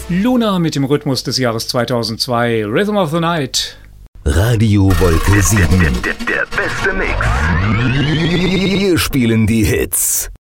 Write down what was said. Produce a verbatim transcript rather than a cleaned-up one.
Luna mit dem Rhythmus des Jahres zweitausendzwei, Rhythm of the Night. Radio Wolke sieben. Der, der, der beste Mix. Wir spielen die Hits.